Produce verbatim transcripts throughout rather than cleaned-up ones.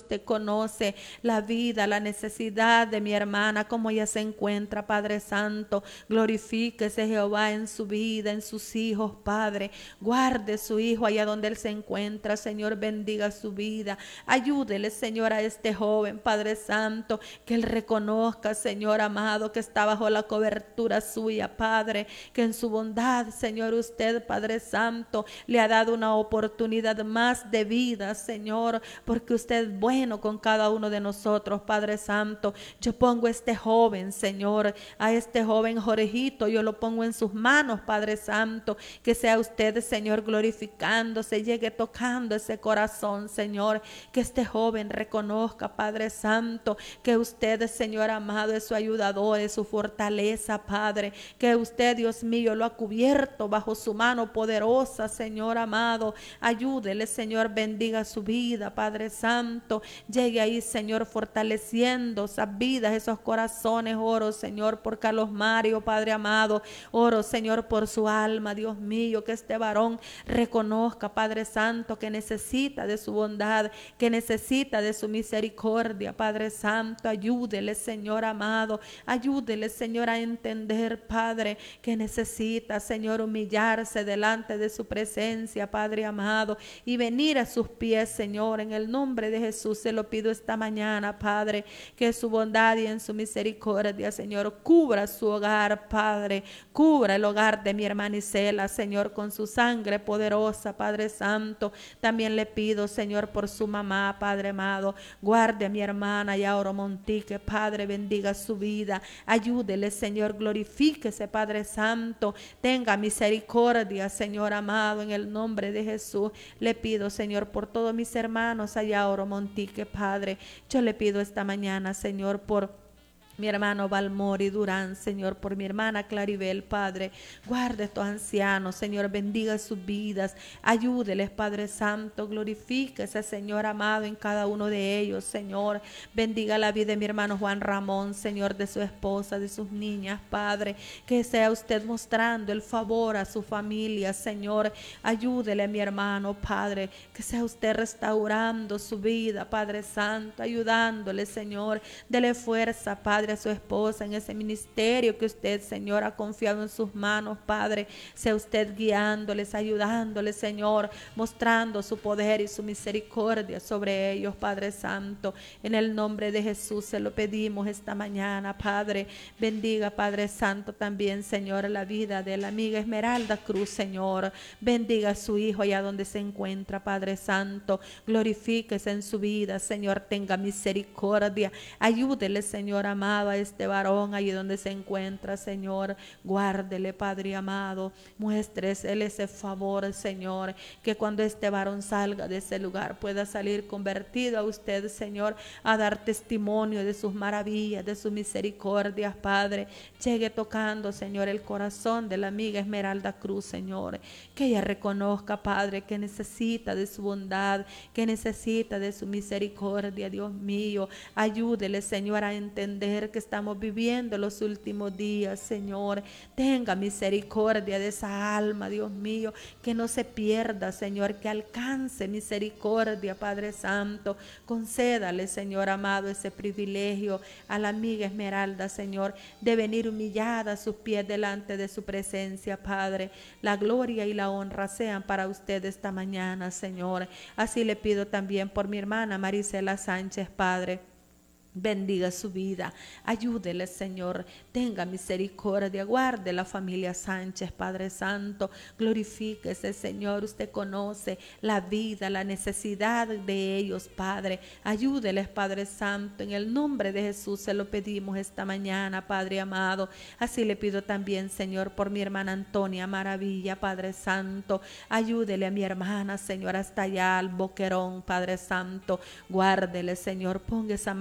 usted conoce la vida, la necesidad de mi hermana, cómo ella se encuentra, Padre Santo. Glorifíquese, Jehová, en su vida, en sus hijos, Padre. Guarde su hijo allá donde él se encuentra, Señor, bendiga su vida. Ayúdele, Señor, a este joven, Padre Santo, que él reconozca, Señor amado, que está bajo la cobertura suya, Padre, que en su bondad, Señor, usted, Padre Santo, le ha dado una oportunidad más de vida, Señor, porque usted es bueno con cada uno de nosotros, Padre Santo. Yo pongo a este joven, Señor, a este joven Jorgito, yo lo pongo en sus manos, Padre Santo, que sea usted, Señor, glorificándose, llegue tocando ese corazón, Señor, que este joven reconozca, Padre Santo, que usted, Señor amado, es su ayudador, es su fortaleza, Padre, que usted, Dios mío, lo ha cubierto bajo su mano poderosa, Señor amado. Ayúdele, Señor, bendiga su vida, Padre Santo. Llegue ahí, Señor, fortaleciendo esas vidas, esos corazones. Oro, Señor, por Carlos Mario, Padre amado. Oro, Señor, por su alma, Dios mío, que este varón reconozca, Padre Santo, que necesita de su bondad, que necesita de su misericordia, Padre Santo. Ayúdele, Señor amado. Ayúdele, Señor, a entender, Padre, que necesita, Señor, humillarse delante de su presencia, Padre amado, y venir a sus pies, Señor. En el nombre de Jesús se lo pido esta mañana, Padre, que su bondad y en su misericordia, Señor, cubra su hogar, Padre. Cubra el hogar de mi hermana Isela, Señor, con su sangre poderosa, Padre Santo. También le pido, Señor, por su mamá, Padre amado. Guarde a mi hermana Yaoro Montique, Padre, bendiga su vida. Ayúdele, Señor, glorifíquese, Padre Santo. Tenga misericordia, Señor amado, en el nombre de Jesús. Le pido, Señor, por todos mis hermanos allá Yaoro Montique, Padre. Yo le pido esta mañana, Señor, por mi hermano Balmori Durán, Señor, por mi hermana Claribel, Padre. Guarde a estos ancianos, Señor, bendiga sus vidas. Ayúdeles, Padre Santo. Glorifíquese, Señor amado, en cada uno de ellos, Señor. Bendiga la vida de mi hermano Juan Ramón, Señor, de su esposa, de sus niñas, Padre. Que sea usted mostrando el favor a su familia, Señor. Ayúdele a mi hermano, Padre. Que sea usted restaurando su vida, Padre Santo. Ayudándole, Señor. Dele fuerza, Padre, a su esposa en ese ministerio que usted, Señor, ha confiado en sus manos, Padre. Sea usted guiándoles, ayudándoles, Señor, mostrando su poder y su misericordia sobre ellos, Padre Santo. En el nombre de Jesús se lo pedimos esta mañana, Padre. Bendiga, Padre Santo, también, Señor, la vida de la amiga Esmeralda Cruz, Señor. Bendiga a su hijo allá donde se encuentra, Padre Santo. Glorifíquese en su vida, Señor, tenga misericordia. Ayúdele, Señor amado, a este varón allí donde se encuentra, Señor. Guárdele, Padre amado. Muéstresele ese favor, Señor, que cuando este varón salga de ese lugar pueda salir convertido a usted, Señor, a dar testimonio de sus maravillas, de sus misericordias, Padre. Llegue tocando, Señor, el corazón de la amiga Esmeralda Cruz, Señor. Que ella reconozca, Padre, que necesita de su bondad, que necesita de su misericordia, Dios mío. Ayúdele, Señor, a entender que estamos viviendo los últimos días, Señor. Tenga misericordia de esa alma, Dios mío, que no se pierda, Señor, que alcance misericordia, Padre Santo. Concédale, Señor amado, ese privilegio a la amiga Esmeralda, Señor, de venir humillada a sus pies delante de su presencia, Padre. La gloria y la honra sean para usted esta mañana, Señor. Así le pido también por mi hermana Marisela Sánchez, Padre. Bendiga su vida, ayúdele, Señor, tenga misericordia, guarde la familia Sánchez, Padre Santo. Glorifíquese, Señor, usted conoce la vida, la necesidad de ellos, Padre. Ayúdeles, Padre Santo, en el nombre de Jesús se lo pedimos esta mañana, Padre amado. Así le pido también, Señor, por mi hermana Antonia Maravilla, Padre Santo. Ayúdele a mi hermana, Señor, hasta allá al Boquerón, Padre Santo. Guárdele, Señor, ponga esa mano poderosa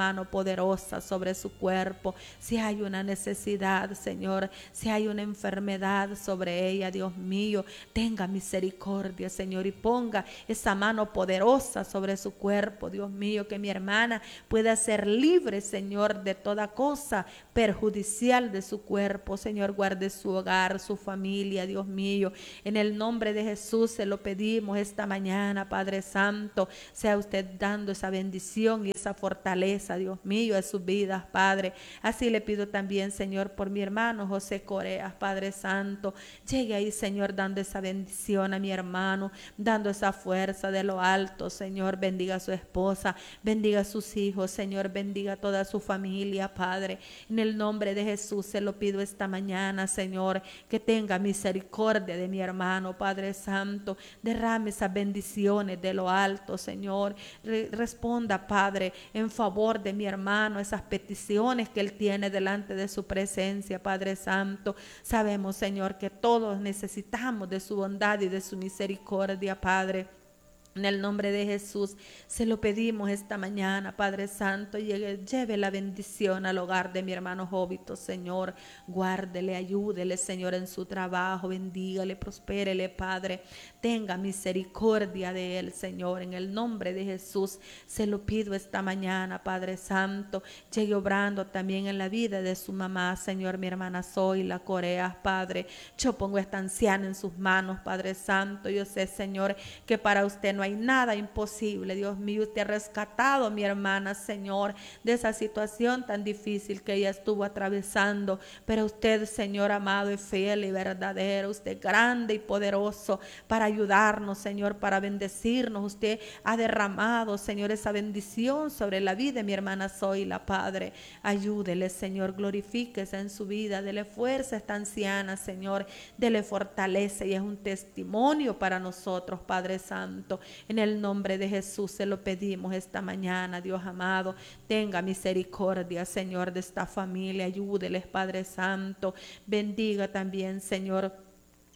poderosa sobre su cuerpo. Si hay una necesidad, Señor, si hay una enfermedad sobre ella, Dios mío, tenga misericordia, Señor, y ponga esa mano poderosa sobre su cuerpo, Dios mío, que mi hermana pueda ser libre, Señor, de toda cosa perjudicial de su cuerpo. Señor, guarde su hogar, su familia, Dios mío. En el nombre de Jesús se lo pedimos esta mañana, Padre Santo. Sea usted dando esa bendición y esa fortaleza, Dios mío, a sus vidas, Padre. Así le pido también, Señor, por mi hermano José Corea, Padre Santo. Llegue ahí, Señor, dando esa bendición a mi hermano, dando esa fuerza de lo alto, Señor. Bendiga a su esposa, bendiga a sus hijos, Señor, bendiga a toda su familia, Padre. En el nombre de Jesús se lo pido esta mañana, Señor, que tenga misericordia de mi hermano, Padre Santo. Derrame esas bendiciones de lo alto, Señor. Re- responda, Padre, en favor de mi hermano, esas peticiones que él tiene delante de su presencia, Padre Santo. Sabemos, Señor, que todos necesitamos de su bondad y de su misericordia, Padre. En el nombre de Jesús se lo pedimos esta mañana, Padre Santo. Llegue, lleve la bendición al hogar de mi hermano Jovito, Señor. Guárdele, ayúdele, Señor, en su trabajo. Bendígale, prospérele, Padre. Tenga misericordia de él, Señor. En el nombre de Jesús se lo pido esta mañana, Padre Santo. Llegue obrando también en la vida de su mamá, Señor, mi hermana Zoila Corea, Padre. Yo pongo a esta anciana en sus manos, Padre Santo. Yo sé, Señor, que para usted no hay nada imposible. Dios mío, usted ha rescatado a mi hermana, Señor, de esa situación tan difícil que ella estuvo atravesando. Pero usted, Señor amado y fiel y verdadero, usted es grande y poderoso para ayudarnos, Señor, para bendecirnos. Usted ha derramado, Señor, esa bendición sobre la vida de mi hermana Zoila, Padre. Ayúdele, Señor, glorifíquese en su vida, dele fuerza a esta anciana, Señor, dele fortaleza, y es un testimonio para nosotros, Padre Santo. En el nombre de Jesús se lo pedimos esta mañana, Dios amado. Tenga misericordia, Señor, de esta familia. Ayúdeles, Padre Santo. Bendiga también, Señor,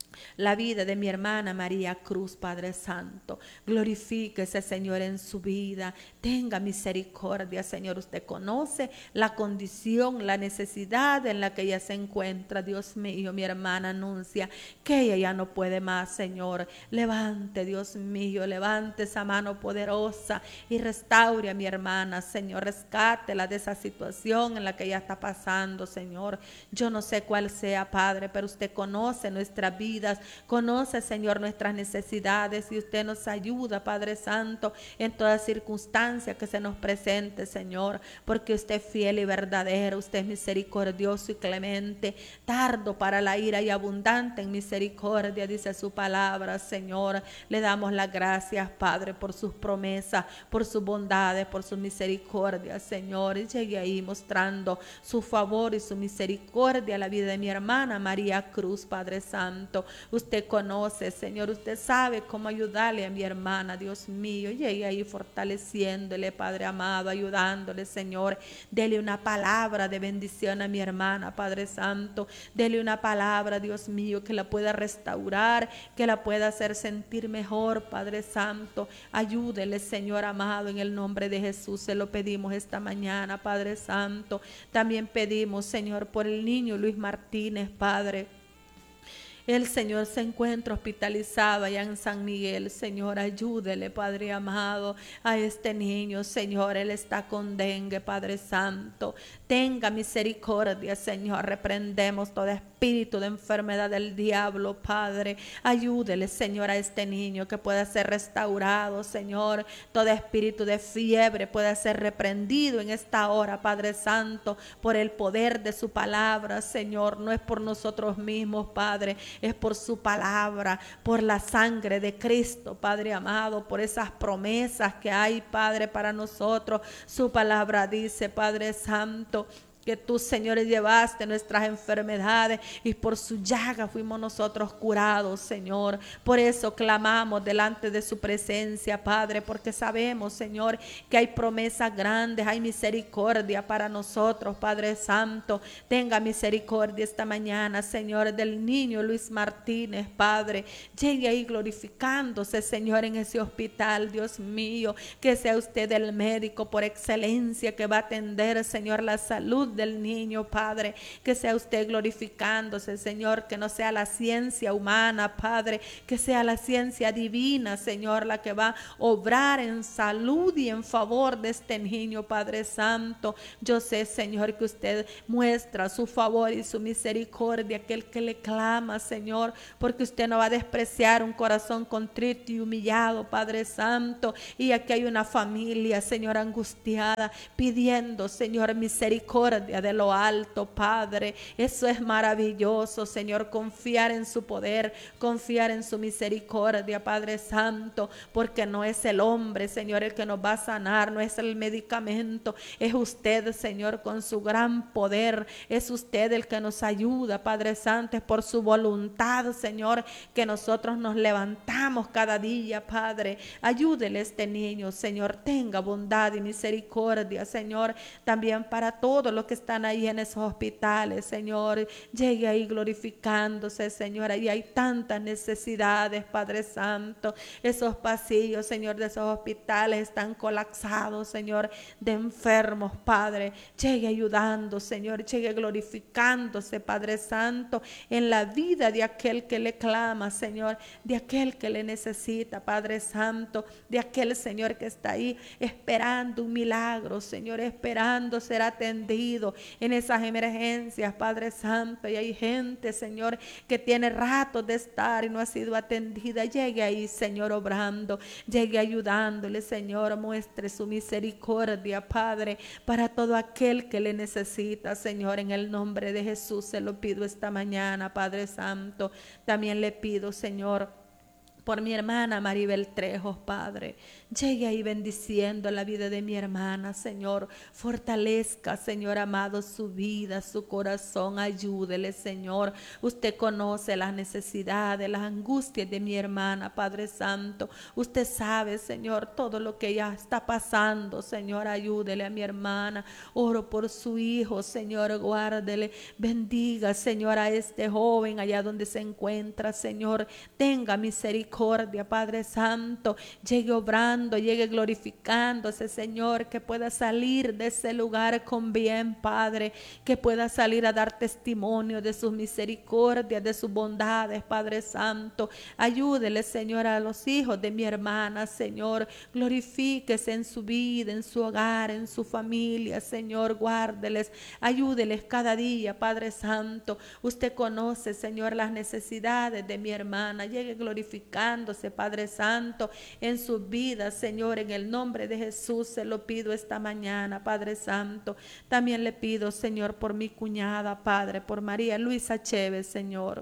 la vida de mi hermana María Cruz, Padre Santo. Glorifíquese, Señor, en su vida. Tenga misericordia, Señor. Usted conoce la condición, la necesidad en la que ella se encuentra. Dios mío, mi hermana anuncia que ella ya no puede más, Señor. Levante, Dios mío, levante esa mano poderosa y restaure a mi hermana, Señor. Rescátela de esa situación en la que ella está pasando, Señor. Yo no sé cuál sea, Padre, pero usted conoce nuestra vida. Conoce, Señor, nuestras necesidades, y usted nos ayuda, Padre Santo, en toda circunstancia que se nos presente, Señor, porque usted es fiel y verdadero. Usted es misericordioso y clemente, tardo para la ira y abundante en misericordia, dice su palabra, Señor. Le damos las gracias, Padre, por sus promesas, por sus bondades, por su misericordia, Señor. Y llegue ahí mostrando su favor y su misericordia a la vida de mi hermana María Cruz, Padre Santo. Usted conoce, Señor, usted sabe cómo ayudarle a mi hermana, Dios mío. Llegue ahí fortaleciéndole, Padre amado, ayudándole, Señor. Dele una palabra de bendición a mi hermana, Padre Santo. Dele una palabra, Dios mío, que la pueda restaurar, que la pueda hacer sentir mejor, Padre Santo. Ayúdele, Señor amado, en el nombre de Jesús se lo pedimos esta mañana, Padre Santo. También pedimos, Señor, por el niño Luis Martínez, Padre. El Señor se encuentra hospitalizado allá en San Miguel. Señor, ayúdele, Padre amado, a este niño. Señor, él está con dengue, Padre Santo. Tenga misericordia, Señor. Reprendemos todo espíritu de enfermedad del diablo, Padre. Ayúdele, Señor, a este niño que pueda ser restaurado, Señor. Todo espíritu de fiebre pueda ser reprendido en esta hora, Padre Santo, por el poder de su palabra, Señor. No es por nosotros mismos, Padre, es por su palabra, por la sangre de Cristo, Padre amado, por esas promesas que hay, Padre, para nosotros. Su palabra dice, Padre Santo, que tú, Señor, llevaste nuestras enfermedades y por su llaga fuimos nosotros curados, Señor. Por eso clamamos delante de su presencia, Padre, porque sabemos, Señor, que hay promesas grandes, hay misericordia para nosotros, Padre Santo. Tenga misericordia esta mañana, Señor, del niño Luis Martínez, Padre. Llegue ahí glorificándose, Señor, en ese hospital, Dios mío. Que sea usted el médico por excelencia que va a atender, Señor, la salud del niño, Padre. Que sea usted glorificándose, Señor, que no sea la ciencia humana, Padre, que sea la ciencia divina, Señor, la que va a obrar en salud y en favor de este niño, Padre Santo. Yo sé, Señor, que usted muestra su favor y su misericordia a aquel que le clama, Señor, porque usted no va a despreciar un corazón contrito y humillado, Padre Santo. Y aquí hay una familia, Señor, angustiada, pidiendo, Señor, misericordia de lo alto, Padre. Eso es maravilloso, Señor, confiar en su poder, confiar en su misericordia, Padre Santo, porque no es el hombre, Señor, el que nos va a sanar, no es el medicamento, es usted, Señor, con su gran poder, es usted el que nos ayuda, Padre Santo, es por su voluntad, Señor, que nosotros nos levantamos cada día, Padre. Ayúdele a este niño, Señor, tenga bondad y misericordia, Señor, también para todos los que están ahí en esos hospitales, Señor. Llegue ahí glorificándose, Señor, ahí hay tantas necesidades, Padre Santo. Esos pasillos, Señor, de esos hospitales están colapsados, Señor, de enfermos, Padre. Llegue ayudando, Señor, llegue glorificándose, Padre Santo, en la vida de aquel que le clama, Señor, de aquel que le necesita, Padre Santo, de aquel, Señor, que está ahí esperando un milagro, Señor, esperando ser atendido en esas emergencias, Padre Santo. Y hay gente, Señor, que tiene rato de estar y no ha sido atendida. Llegue ahí, Señor, obrando, llegue ayudándole, Señor, muestre su misericordia, Padre, para todo aquel que le necesita, Señor, en el nombre de Jesús se lo pido esta mañana, Padre Santo. También le pido, Señor, por mi hermana Maribel Trejos, Padre. Llegue ahí bendiciendo la vida de mi hermana, Señor. Fortalezca, Señor amado, su vida, su corazón. Ayúdele, Señor. Usted conoce las necesidades, las angustias de mi hermana, Padre Santo. Usted sabe, Señor, todo lo que ella está pasando, Señor. Ayúdele a mi hermana. Oro por su hijo, Señor. Guárdele. Bendiga, Señor, a este joven allá donde se encuentra, Señor. Tenga misericordia, Padre Santo. Llegue obrando, llegue glorificándose, Señor, que pueda salir de ese lugar con bien, Padre, que pueda salir a dar testimonio de sus misericordias, de sus bondades, Padre Santo. Ayúdele, Señor, a los hijos de mi hermana, Señor, glorifíquese en su vida, en su hogar, en su familia, Señor, guárdeles, ayúdeles cada día, Padre Santo. Usted conoce, Señor, las necesidades de mi hermana. Llegue glorificándose, Padre Santo, en su vida, Señor, en el nombre de Jesús se lo pido esta mañana, Padre Santo. También le pido, Señor, por mi cuñada, Padre, por María Luisa Chévez, Señor.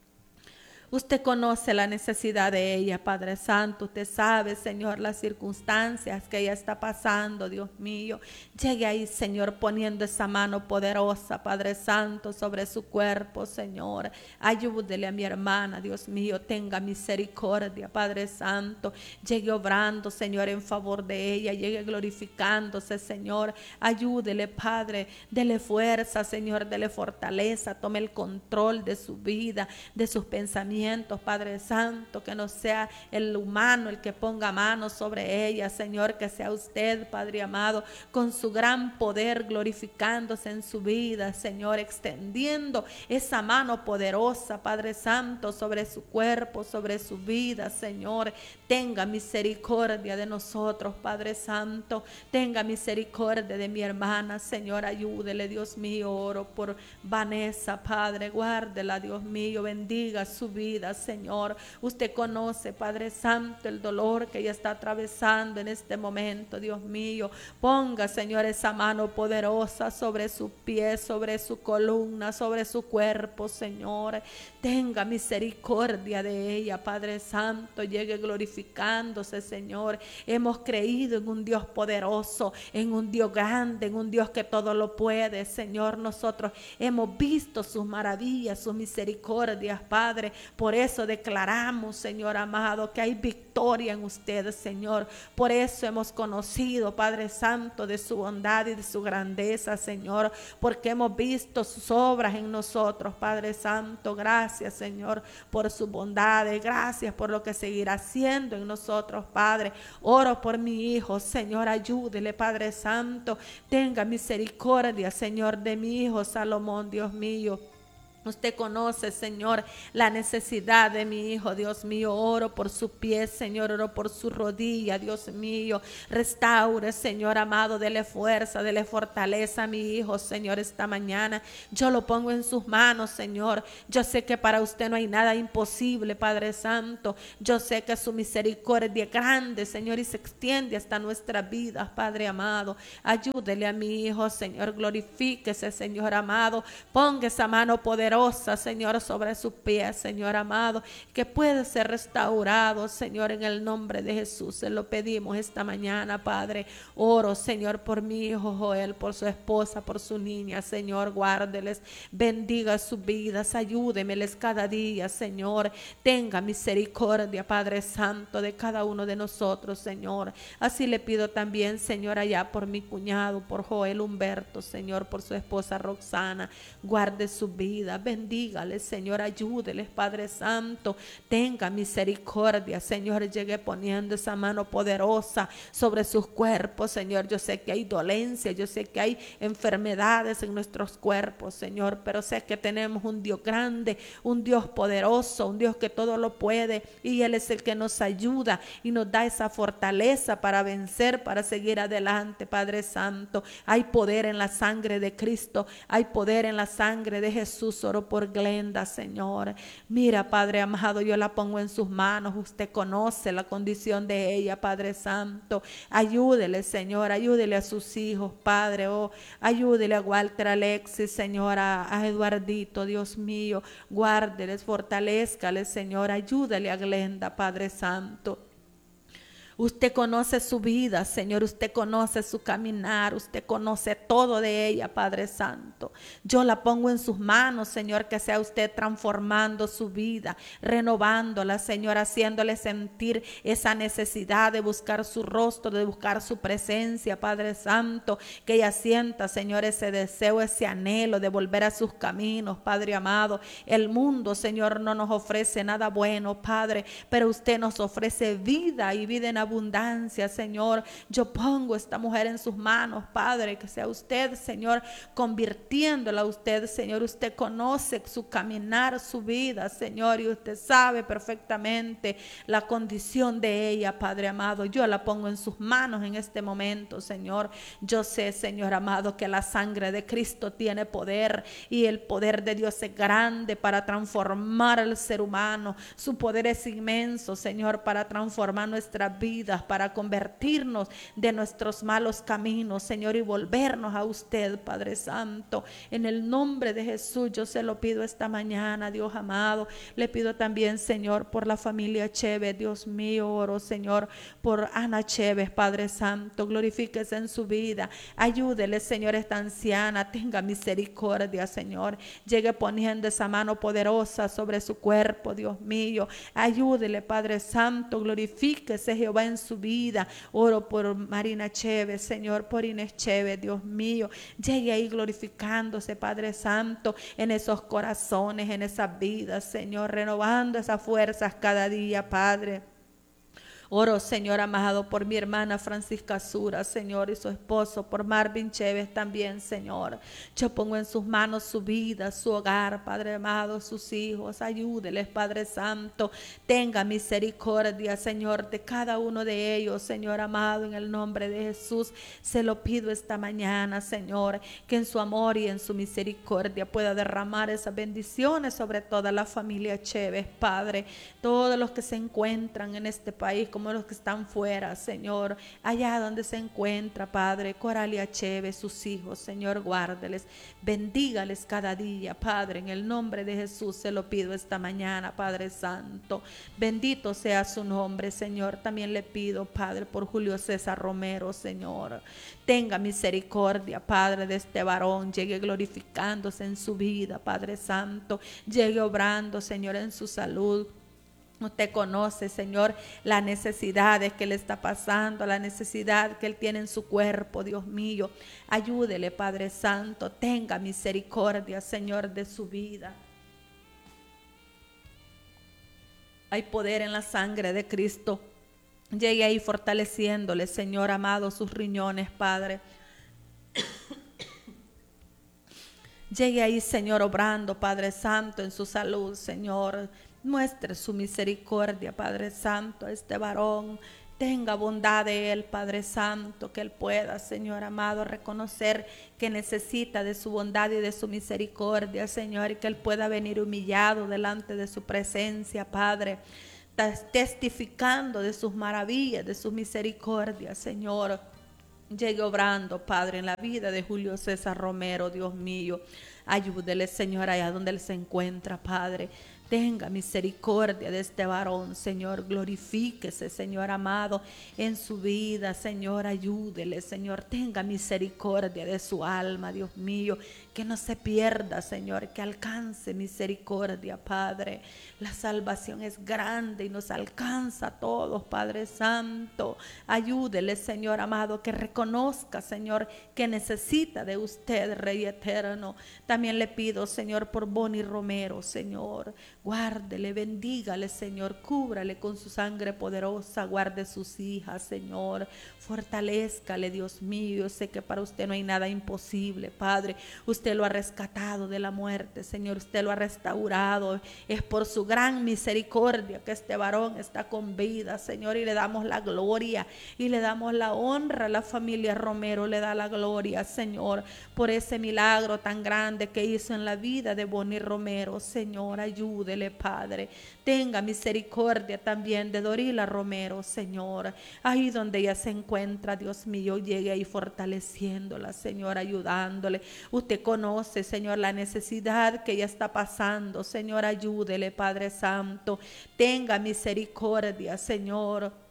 Usted conoce la necesidad de ella, Padre Santo. Usted sabe, Señor, las circunstancias que ella está pasando, Dios mío. Llegue ahí, Señor, poniendo esa mano poderosa, Padre Santo, sobre su cuerpo, Señor. Ayúdele a mi hermana, Dios mío. Tenga misericordia, Padre Santo. Llegue obrando, Señor, en favor de ella. Llegue glorificándose, Señor. Ayúdele, Padre. Dele fuerza, Señor. Dele fortaleza. Tome el control de su vida, de sus pensamientos, Padre Santo, que no sea el humano el que ponga manos sobre ella, Señor, que sea usted, Padre amado, con su gran poder glorificándose en su vida, Señor, extendiendo esa mano poderosa, Padre Santo, sobre su cuerpo, sobre su vida, Señor. Tenga misericordia de nosotros, Padre Santo. Tenga misericordia de mi hermana, Señor. Ayúdele, Dios mío. Oro por Vanessa, Padre. Guárdela, Dios mío. Bendiga su vida, vida, Señor. Usted conoce, Padre Santo, el dolor que ella está atravesando en este momento, Dios mío. Ponga, Señor, esa mano poderosa sobre sus pies, sobre su columna, sobre su cuerpo, Señor. Tenga misericordia de ella, Padre Santo. Llegue glorificándose, Señor. Hemos creído en un Dios poderoso, en un Dios grande, en un Dios que todo lo puede, Señor. Nosotros hemos visto sus maravillas, sus misericordias, Padre. Por eso declaramos, Señor amado, que hay victoria en ustedes, Señor. Por eso hemos conocido, Padre Santo, de su bondad y de su grandeza, Señor. Porque hemos visto sus obras en nosotros, Padre Santo. Gracias, Señor, por sus bondades. Gracias por lo que seguirá haciendo en nosotros, Padre. Oro por mi hijo, Señor, ayúdele, Padre Santo. Tenga misericordia, Señor, de mi hijo Salomón, Dios mío. Usted conoce, Señor, la necesidad de mi hijo, Dios mío. Oro por su pie, Señor, oro por su rodilla, Dios mío. Restaure, Señor amado, dele fuerza, dele fortaleza a mi hijo, Señor, esta mañana. Yo lo pongo en sus manos, Señor. Yo sé que para usted no hay nada imposible, Padre Santo. Yo sé que su misericordia es grande, Señor, y se extiende hasta nuestras vidas, Padre amado. Ayúdele a mi hijo, Señor, glorifíquese, Señor amado. Ponga esa mano poderosa, Señor, sobre sus pies, Señor amado, que puede ser restaurado, Señor, en el nombre de Jesús. Se lo pedimos esta mañana, Padre. Oro, Señor, por mi hijo Joel, por su esposa, por su niña, Señor. Guárdeles, bendiga sus vidas, ayúdemeles cada día, Señor. Tenga misericordia, Padre Santo, de cada uno de nosotros, Señor. Así le pido también, Señor, allá por mi cuñado, por Joel Humberto, Señor, por su esposa Roxana. Guarde su vida. Bendígales, Señor, ayúdeles, Padre Santo. Tenga misericordia, Señor. Llegue poniendo esa mano poderosa sobre sus cuerpos, Señor. Yo sé que hay dolencia, yo sé que hay enfermedades en nuestros cuerpos, Señor, pero sé que tenemos un Dios grande, un Dios poderoso, un Dios que todo lo puede, y Él es el que nos ayuda y nos da esa fortaleza para vencer, para seguir adelante, Padre Santo. Hay poder en la sangre de Cristo, hay poder en la sangre de Jesús. Oro por Glenda, Señor. Mira, Padre amado, yo la pongo en sus manos. Usted conoce la condición de ella, Padre Santo. Ayúdele, Señor, ayúdele a sus hijos, Padre. Oh, ayúdele a Walter, Alexis, Señor, a, a Eduardito, Dios mío. Guárdeles, fortalezcales, Señor. Ayúdele a Glenda, Padre Santo. Usted conoce su vida, Señor, usted conoce su caminar, usted conoce todo de ella, Padre Santo. Yo la pongo en sus manos, Señor, que sea usted transformando su vida, renovándola, Señor, haciéndole sentir esa necesidad de buscar su rostro, de buscar su presencia, Padre Santo, que ella sienta, Señor, ese deseo, ese anhelo de volver a sus caminos, Padre amado. El mundo, Señor, no nos ofrece nada bueno, Padre, pero usted nos ofrece vida y vida en abundancia, Señor. Yo pongo esta mujer en sus manos, Padre, que sea usted, Señor, convirtiéndola a usted, Señor. Usted conoce su caminar, su vida, Señor, y usted sabe perfectamente la condición de ella, Padre amado. Yo la pongo en sus manos en este momento, Señor. Yo sé, Señor amado, que la sangre de Cristo tiene poder, y el poder de Dios es grande para transformar al ser humano. Su poder es inmenso, Señor, para transformar nuestra vida, para convertirnos de nuestros malos caminos, Señor, y volvernos a usted, Padre Santo. En el nombre de Jesús yo se lo pido esta mañana, Dios amado. Le pido también, Señor, por la familia Chévez, Dios mío. Oro, Señor, por Ana Chévez, Padre Santo. Glorifíquese en su vida. Ayúdele, Señor, esta anciana. Tenga misericordia, Señor. Llegue poniendo esa mano poderosa sobre su cuerpo, Dios mío. Ayúdele, Padre Santo. Glorifíquese, Jehová, en su vida. Oro por Marina Chévez, Señor, por Inés Chévez, Dios mío. Llegue ahí glorificándose, Padre Santo, en esos corazones, en esas vidas, Señor, renovando esas fuerzas cada día, Padre. Oro, Señor amado, por mi hermana Francisca Sura, Señor, y su esposo, por Marvin Chévez también, Señor. Yo pongo en sus manos su vida, su hogar, Padre amado, sus hijos. Ayúdeles, Padre Santo. Tenga misericordia, Señor, de cada uno de ellos, Señor amado, en el nombre de Jesús. Se lo pido esta mañana, Señor, que en su amor y en su misericordia pueda derramar esas bendiciones sobre toda la familia Chévez, Padre. Todos los que se encuentran en este país, como los que están fuera, Señor, allá donde se encuentra, Padre, Coralia Chévez, sus hijos, Señor, guárdeles, bendígales cada día, Padre, en el nombre de Jesús se lo pido esta mañana, Padre Santo. Bendito sea su nombre, Señor. También le pido, Padre, por Julio César Romero, Señor. Tenga misericordia, Padre, de este varón. Llegue glorificándose en su vida, Padre Santo. Llegue obrando, Señor, en su salud. Usted conoce, Señor, las necesidades que le está pasando, la necesidad que Él tiene en su cuerpo, Dios mío. Ayúdele, Padre Santo. Tenga misericordia, Señor, de su vida. Hay poder en la sangre de Cristo. Llegue ahí fortaleciéndole, Señor amado, sus riñones, Padre. Llegue ahí, Señor, obrando, Padre Santo, en su salud, Señor. Muestre su misericordia, Padre Santo, a este varón. Tenga bondad de él, Padre Santo, que él pueda, Señor amado, reconocer que necesita de su bondad y de su misericordia, Señor, y que él pueda venir humillado delante de su presencia, Padre, testificando de sus maravillas, de sus misericordias, Señor. Llegue obrando, Padre, en la vida de Julio César Romero, Dios mío. Ayúdele, Señor, allá donde él se encuentra, Padre. Tenga misericordia de este varón, Señor. Glorifíquese, Señor amado, en su vida, Señor. Ayúdele, Señor. Tenga misericordia de su alma, Dios mío. Que no se pierda, Señor. Que alcance misericordia, Padre. La salvación es grande y nos alcanza a todos, Padre Santo. Ayúdele, Señor amado, que reconozca, Señor, que necesita de usted, Rey eterno. También le pido, Señor, por Bonnie Romero, Señor. Guárdele, bendígale, Señor, cúbrale con su sangre poderosa, guarde sus hijas, Señor, fortalézcale, Dios mío. Yo sé que para usted no hay nada imposible, Padre. Usted lo ha rescatado de la muerte, Señor, usted lo ha restaurado. Es por su gran misericordia que este varón está con vida, Señor, y le damos la gloria y le damos la honra. La familia Romero le da la gloria, Señor, por ese milagro tan grande que hizo en la vida de Bonnie Romero, Señor. Ayúdele, Padre. Tenga misericordia también de Dorila Romero, Señor. Ahí donde ella se encuentra, Dios mío, llegue ahí fortaleciéndola, Señor, ayudándole. Usted conoce, Señor, la necesidad que ella está pasando, Señor. Ayúdele, Padre Santo. Tenga misericordia, Señor.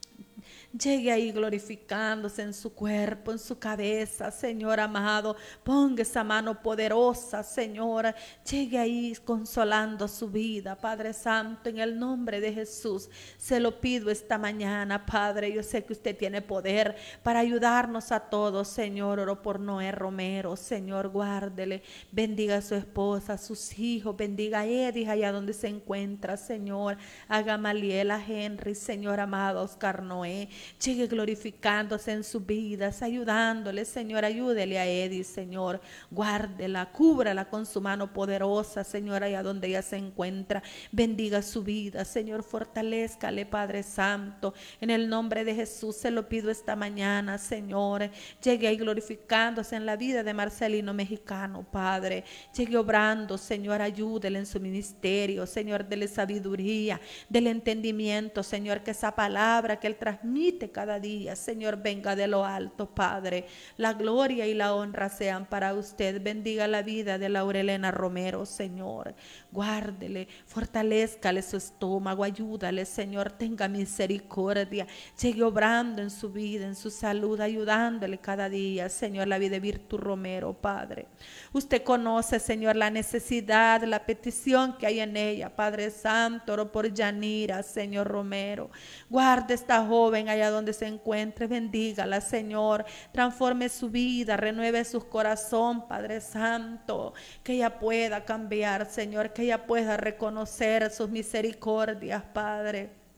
Llegue ahí glorificándose en su cuerpo, en su cabeza, Señor amado. Ponga esa mano poderosa, Señor. Llegue ahí consolando su vida, Padre Santo, en el nombre de Jesús. Se lo pido esta mañana, Padre. Yo sé que usted tiene poder para ayudarnos a todos, Señor. Oro por Noé Romero, Señor, guárdele. Bendiga a su esposa, a sus hijos. Bendiga a Edith allá donde se encuentra, Señor. A Gamaliel, a Henry, Señor amado, a Oscar Noé. Llegue glorificándose en sus vidas, ayudándole, Señor. Ayúdele a Edith, Señor. Guárdela, cúbrala con su mano poderosa, Señor, allá donde ella se encuentra. Bendiga su vida, Señor. Fortalézcale, Padre Santo. En el nombre de Jesús se lo pido esta mañana, Señor. Llegue ahí glorificándose en la vida de Marcelino Mexicano, Padre. Llegue obrando, Señor. Ayúdele en su ministerio, Señor. Dele sabiduría, dele entendimiento, Señor. Que esa palabra que él transmite cada día, Señor, venga de lo alto, Padre. La gloria y la honra sean para usted. Bendiga la vida de Laurelena Romero, Señor. Guárdele, fortalézcale su estómago, ayúdale, Señor. Tenga misericordia. Llegue obrando en su vida, en su salud, ayudándole cada día, Señor. La vida de Virtud Romero, Padre. Usted conoce, Señor, la necesidad, la petición que hay en ella, Padre Santo. Oro por Yanira, Señor Romero. Guarde esta joven allá donde se encuentre, bendígala, Señor. Transforme su vida, renueve su corazón, Padre Santo. Que ella pueda cambiar, Señor. Que ella pueda reconocer sus misericordias, Padre.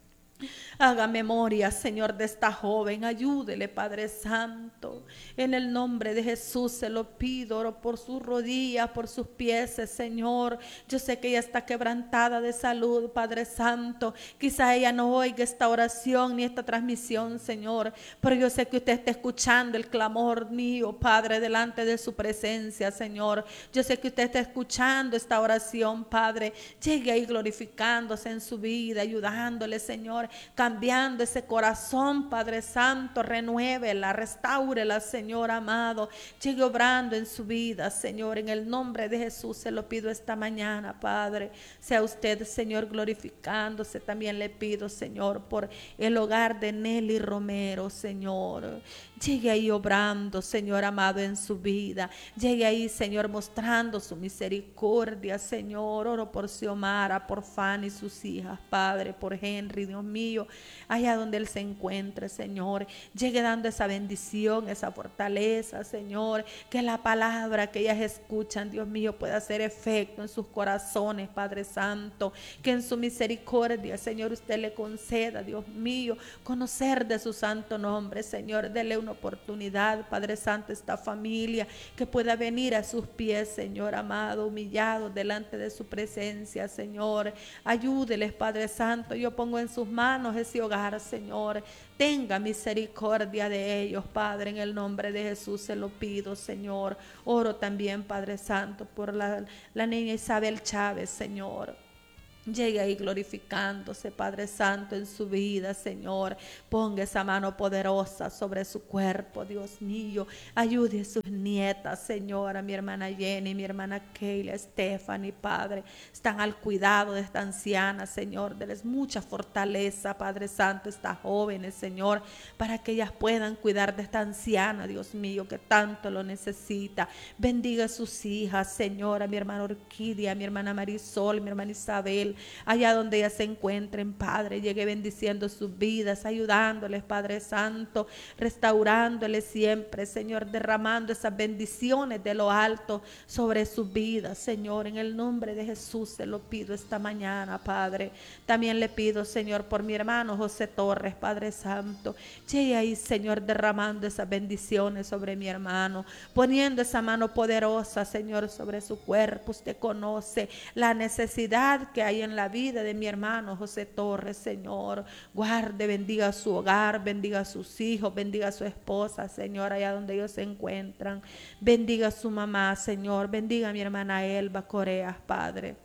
Haga memoria, Señor, de esta joven. Ayúdele, Padre Santo. En el nombre de Jesús se lo pido. Oro por sus rodillas, por sus pies, Señor. Yo sé que ella está quebrantada de salud, Padre Santo. Quizá ella no oiga esta oración ni esta transmisión, Señor. Pero yo sé que usted está escuchando el clamor mío, Padre, delante de su presencia, Señor. Yo sé que usted está escuchando esta oración, Padre. Llegue ahí glorificándose en su vida, ayudándole, Señor, cambiando ese corazón, Padre Santo. Renuévela, restáurela, Señor amado. Llegue obrando en su vida, Señor. En el nombre de Jesús se lo pido esta mañana, Padre. Sea usted, Señor, glorificándose. También le pido, Señor, por el hogar de Nelly Romero, Señor. Llegue ahí obrando, Señor amado, en su vida. Llegue ahí, Señor, mostrando su misericordia, Señor. Oro por Xiomara, por Fanny, sus hijas, Padre, por Henry, Dios mío, allá donde él se encuentre, Señor. Llegue dando esa bendición, esa fortaleza, Señor. Que la palabra que ellas escuchan, Dios mío, pueda hacer efecto en sus corazones, Padre Santo. Que en su misericordia, Señor, usted le conceda, Dios mío, conocer de su santo nombre, Señor. Dele una oportunidad, Padre Santo, esta familia que pueda venir a sus pies, Señor amado, humillado delante de su presencia, Señor. Ayúdeles, Padre Santo. Yo pongo en sus manos ese hogar, Señor. Tenga misericordia de ellos, Padre, en el nombre de Jesús se lo pido, Señor. Oro también, Padre Santo, por la, la niña Isabel Chávez, Señor. Llegue ahí glorificándose, Padre Santo, en su vida, Señor. Ponga esa mano poderosa sobre su cuerpo, Dios mío. Ayude a sus nietas, Señor, a mi hermana Jenny, mi hermana Keila, Stephanie, Padre. Están al cuidado de esta anciana, Señor. Deles mucha fortaleza, Padre Santo, estas jóvenes, Señor, para que ellas puedan cuidar de esta anciana, Dios mío, que tanto lo necesita. Bendiga a sus hijas, Señor, a mi hermana Orquídea, a mi hermana Marisol, a mi hermana Isabel, allá donde ellas se encuentren, Padre. Llegue bendiciendo sus vidas, ayudándoles, Padre Santo, restaurándoles siempre, Señor, derramando esas bendiciones de lo alto sobre sus vidas, Señor. En el nombre de Jesús se lo pido esta mañana, Padre. También le pido, Señor, por mi hermano José Torres, Padre Santo. Llegue ahí, Señor, derramando esas bendiciones sobre mi hermano, poniendo esa mano poderosa, Señor, sobre su cuerpo. Usted conoce la necesidad que hay en la vida de mi hermano José Torres, Señor. Guarde, bendiga su hogar, bendiga a sus hijos, bendiga a su esposa, Señor, allá donde ellos se encuentran. Bendiga a su mamá, Señor. Bendiga a mi hermana Elba Coreas, Padre.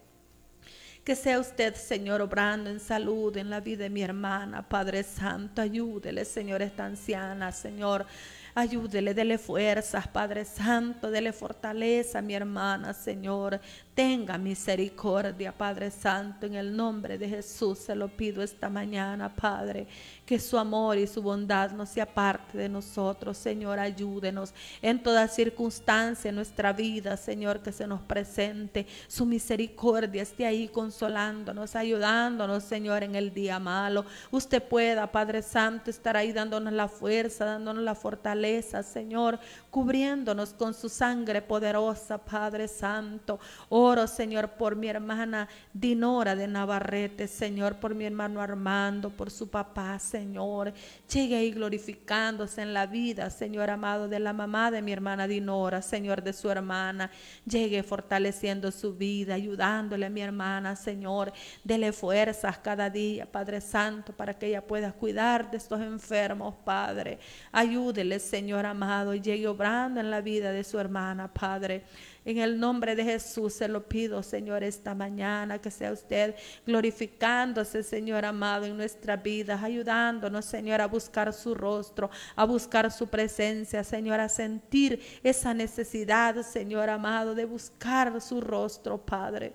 Que sea usted, Señor, obrando en salud en la vida de mi hermana, Padre Santo. Ayúdele, Señor, esta anciana, Señor. Ayúdele, dele fuerzas, Padre Santo, dele fortaleza a mi hermana, Señor. Tenga misericordia, Padre Santo, en el nombre de Jesús se lo pido esta mañana, Padre. Que su amor y su bondad no sea parte de nosotros, Señor. Ayúdenos en toda circunstancia en nuestra vida, Señor, que se nos presente. Su misericordia esté ahí consolándonos, ayudándonos, Señor, en el día malo. Usted pueda, Padre Santo, estar ahí dándonos la fuerza, dándonos la fortaleza, Señor, cubriéndonos con su sangre poderosa, Padre Santo. Oro, Señor, por mi hermana Dinora de Navarrete, Señor, por mi hermano Armando, por su papá, Señor. Llegue ahí glorificándose en la vida, Señor amado, de la mamá de mi hermana Dinora, Señor, de su hermana. Llegue fortaleciendo su vida, ayudándole a mi hermana, Señor. Dele fuerzas cada día, Padre Santo, para que ella pueda cuidar de estos enfermos, Padre. Ayúdele, Señor amado, y llegue obrando en la vida de su hermana, Padre. En el nombre de Jesús se lo pido, Señor, esta mañana, que sea usted glorificándose, Señor amado, en nuestras vidas, ayudándonos, Señor, a buscar su rostro, a buscar su presencia, Señor, a sentir esa necesidad, Señor amado, de buscar su rostro, Padre.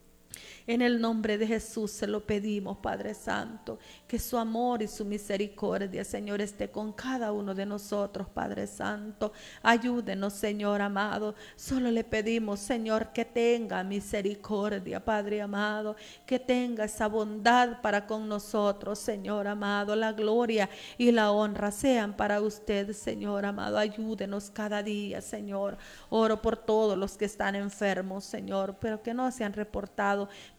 En el nombre de Jesús se lo pedimos, Padre Santo, que su amor y su misericordia, Señor, esté con cada uno de nosotros, Padre Santo. Ayúdenos, Señor amado. Solo le pedimos, Señor, que tenga misericordia, Padre amado, que tenga esa bondad para con nosotros, Señor amado. La gloria y la honra sean para usted, Señor amado. Ayúdenos cada día, Señor. Oro por todos los que están enfermos, Señor, pero que no se han reportado,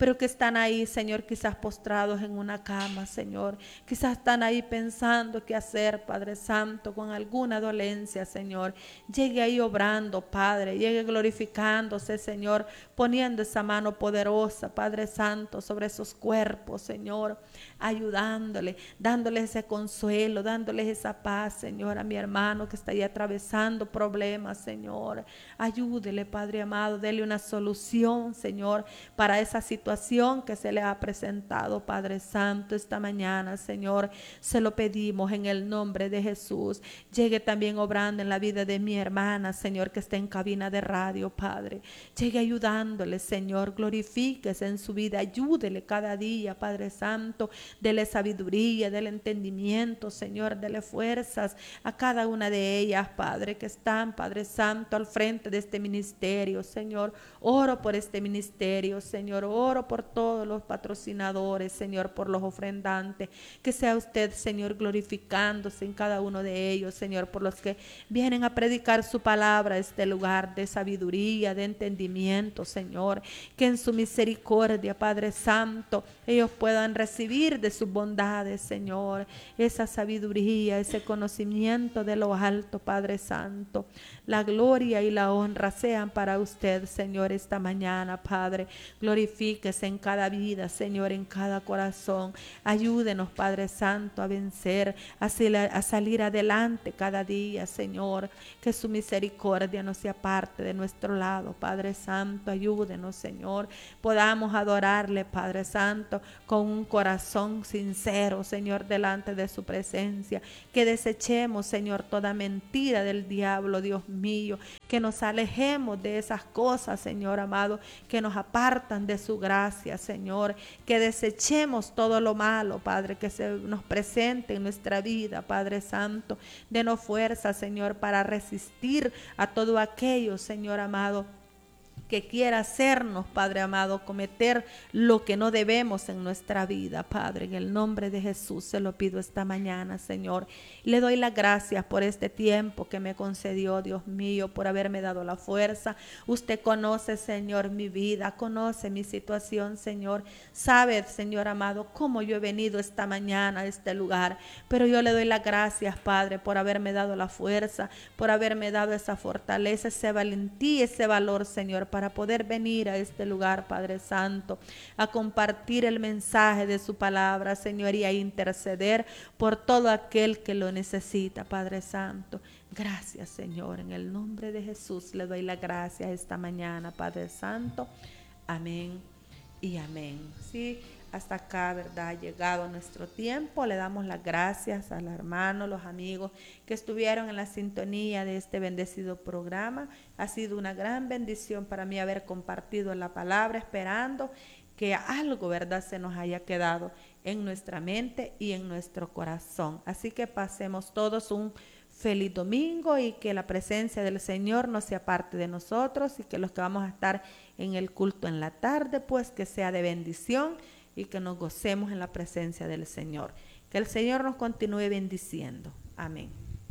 pero que están ahí, Señor, quizás postrados en una cama, Señor. Quizás están ahí pensando qué hacer, Padre Santo, con alguna dolencia, Señor. Llegue ahí obrando, Padre, llegue glorificándose, Señor, poniendo esa mano poderosa, Padre Santo, sobre esos cuerpos, Señor, ayudándole, dándoles ese consuelo, dándoles esa paz, Señor, a mi hermano que está ahí atravesando problemas, Señor. Ayúdele, Padre amado, dele una solución, Señor, para esa situación que se le ha presentado, Padre Santo, esta mañana, Señor. Se lo pedimos en el nombre de Jesús. Llegue también obrando en la vida de mi hermana, Señor, que está en cabina de radio, Padre. Llegue ayudándole, Señor, glorifíquese en su vida, ayúdele cada día, Padre Santo. Dele sabiduría, dele entendimiento, Señor, dele fuerzas a cada una de ellas, Padre, que están, Padre Santo, al frente de este ministerio, Señor. Oro por este ministerio, Señor. Oro por todos los patrocinadores, Señor, por los ofrendantes. Que sea usted, Señor, glorificándose en cada uno de ellos, Señor, por los que vienen a predicar su palabra a este lugar de sabiduría, de entendimiento, Señor. Que en su misericordia, Padre Santo, ellos puedan recibir de sus bondades, Señor, esa sabiduría, ese conocimiento de lo alto, Padre Santo. La gloria y la honra sean para usted, Señor, esta mañana, Padre. Glorifíquese en cada vida, Señor, en cada corazón. Ayúdenos, Padre Santo, a vencer, a, a salir adelante cada día, Señor. Que su misericordia no sea parte de nuestro lado, Padre Santo. Ayúdenos, Señor. Podamos adorarle, Padre Santo, con un corazón sincero, Señor, delante de su presencia. Que desechemos, Señor, toda mentira del diablo, Dios mío. Que nos alejemos de esas cosas, Señor amado, que nos apartan de su gracia, Señor. Que desechemos todo lo malo, Padre, que se nos presente en nuestra vida, Padre Santo. Denos fuerza, Señor, para resistir a todo aquello, Señor amado, que quiera hacernos, Padre amado, cometer lo que no debemos en nuestra vida, Padre. En el nombre de Jesús se lo pido esta mañana, Señor. Le doy las gracias por este tiempo que me concedió, Dios mío, por haberme dado la fuerza. Usted conoce, Señor, mi vida, conoce mi situación, Señor. Sabe, Señor amado, cómo yo he venido esta mañana a este lugar. Pero yo le doy las gracias, Padre, por haberme dado la fuerza, por haberme dado esa fortaleza, esa valentía, ese valor, Señor, para para poder venir a este lugar, Padre Santo, a compartir el mensaje de su palabra, Señor, y a interceder por todo aquel que lo necesita, Padre Santo. Gracias, Señor, en el nombre de Jesús le doy las gracias esta mañana, Padre Santo. Amén y amén. Sí, hasta acá, ¿verdad? Ha llegado nuestro tiempo. Le damos las gracias a los hermanos, los amigos que estuvieron en la sintonía de este bendecido programa. Ha sido una gran bendición para mí haber compartido la palabra, esperando que algo, ¿verdad?, se nos haya quedado en nuestra mente y en nuestro corazón. Así que pasemos todos un feliz domingo y que la presencia del Señor no sea parte de nosotros, y que los que vamos a estar en el culto en la tarde, pues que sea de bendición y que nos gocemos en la presencia del Señor. Que el Señor nos continúe bendiciendo. Amén.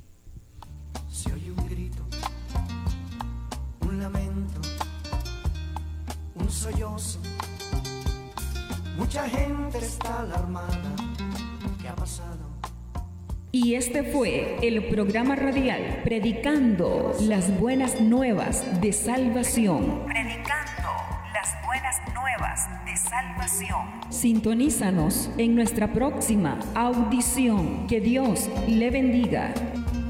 Se oye un grito, un lamento, un sollozo. Mucha gente está alarmada. ¿Qué ha pasado? Y este fue el programa radial Predicando las Buenas Nuevas de Salvación. Predicando las Buenas Nuevas de Salvación. Sintonízanos en nuestra próxima audición. Que Dios le bendiga.